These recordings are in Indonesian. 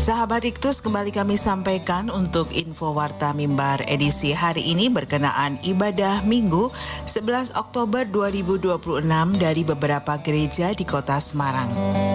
Sahabat Iktus, kembali kami sampaikan untuk info Warta Mimbar edisi hari ini berkenaan ibadah Minggu 11 Oktober 2026 dari beberapa gereja di kota Semarang.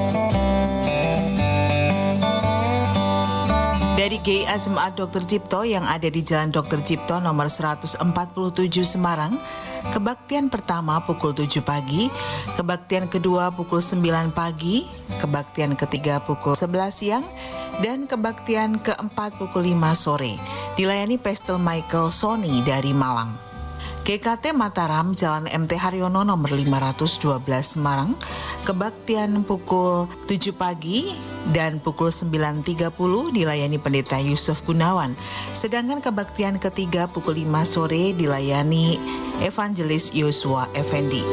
Dari GIA Jemaat Dr. Cipto yang ada di Jalan Dr. Cipto nomor 147 Semarang, kebaktian pertama pukul 7 pagi, kebaktian kedua pukul 9 pagi, kebaktian ketiga pukul 11 siang, dan kebaktian keempat pukul 5 sore. Dilayani Pastor Michael Sony dari Malang. GKT Mataram, Jalan MT Haryono nomor 512 Semarang, kebaktian pukul 7 pagi dan pukul 9.30 dilayani Pendeta Yusuf Gunawan. Sedangkan kebaktian ketiga pukul 5 sore dilayani Evangelis Yosua Effendi.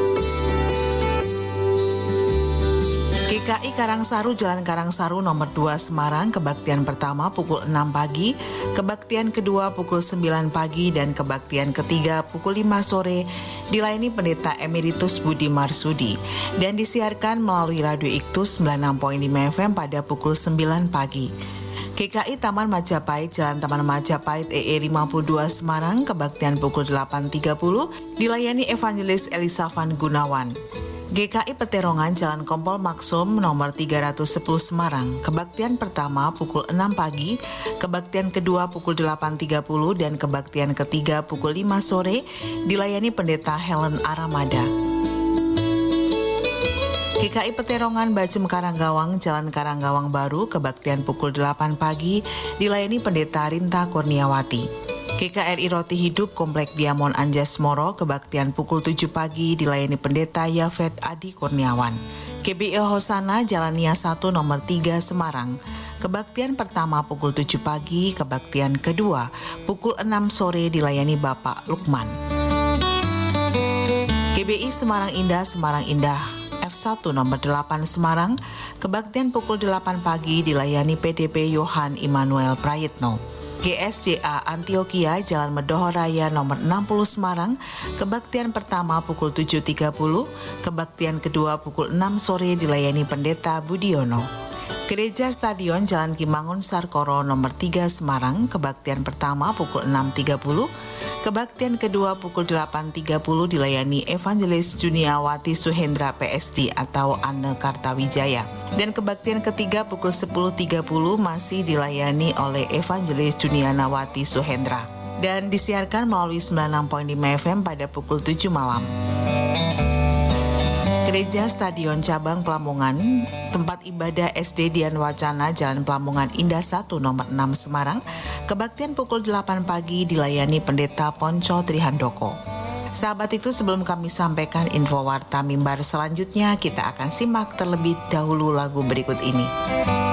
GKI Karangsaru, Jalan Karangsaru nomor 2 Semarang, kebaktian pertama pukul 6 pagi, kebaktian kedua pukul 9 pagi, dan kebaktian ketiga pukul 5 sore dilayani Pendeta Emeritus Budi Marsudi dan disiarkan melalui Radio Iktus 96.5 FM pada pukul 9 pagi. GKI Taman Majapahit, Jalan Taman Majapahit EE 52 Semarang, kebaktian pukul 8.30 dilayani Evangelis Elisafan Gunawan. GKI Peterongan, Jalan Kompol Maksum nomor 310 Semarang, kebaktian pertama pukul 6 pagi, kebaktian kedua pukul 8.30 dan kebaktian ketiga pukul 5 sore dilayani Pendeta Helen Aramada. GKI Peterongan Bajem Karanggawang, Jalan Karanggawang Baru, kebaktian pukul 8 pagi dilayani Pendeta Rinta Kurniawati. GKRI Roti Hidup Komplek Diamond Anjas Moro, kebaktian pukul 7 pagi dilayani Pendeta Yafet Adi Kurniawan. GBI Hosana, Jalan Nia 1 nomor 3 Semarang, kebaktian pertama pukul 7 pagi, kebaktian kedua pukul 6 sore dilayani Bapak Lukman. GBI Semarang Indah F1 nomor 8 Semarang, kebaktian pukul 8 pagi dilayani PDP Yohan Immanuel Prayitno. GSJA Antioquia, Jalan Medoho Raya nomor 60 Semarang, kebaktian pertama pukul 7.30, kebaktian kedua pukul 6 sore dilayani Pendeta Budiono. Gereja Stadion, Jalan Kimangun Sarkoro nomor 3 Semarang, kebaktian pertama pukul 6.30, kebaktian kedua pukul 8.30 dilayani Evangelis Juniawati Suhendra PSD atau Anne Kartawijaya. Dan kebaktian ketiga pukul 10.30 masih dilayani oleh Evangelis Junianawati Suhendra. Dan disiarkan melalui 96.5 FM pada pukul 7 malam. Gereja Stadion Cabang Pelamongan, tempat ibadah SD Dian Wacana, Jalan Pelamongan Indah 1 nomor 6 Semarang, kebaktian pukul 8 pagi dilayani Pendeta Ponco Trihandoko. Sahabat itu, sebelum kami sampaikan info Warta Mimbar selanjutnya, kita akan simak terlebih dahulu lagu berikut ini.